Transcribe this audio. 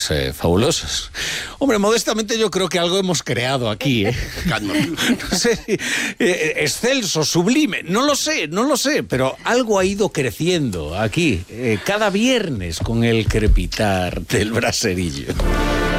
fabulosos. Hombre, modestamente yo creo que algo hemos creado aquí, ¿eh? No sé si excelso, sublime, no lo sé, pero algo ha ido creciendo aquí, cada viernes con el crepitar del braserillo.